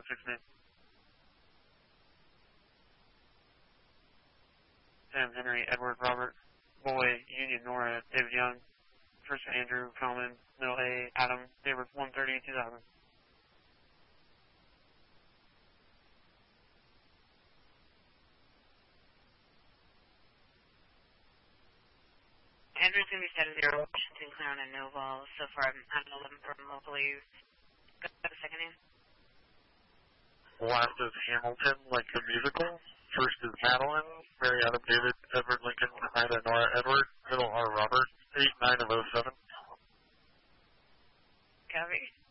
6 men. Sam, Henry, Edward, Robert, Boy, Union, Nora, David Young, First Andrew, Coleman, Middle A, Adam, David 130, 2000. Andrew's going to be 7-0, Washington, Clown, and Noval. So far, I'm at 11 from locally. Go to the second name. Last is Hamilton, like the musical. First is Madeline, Mary Adam, David, Edward Lincoln, Ida, Nora, Edward. Middle R, Robert, 89 of 07. Copy.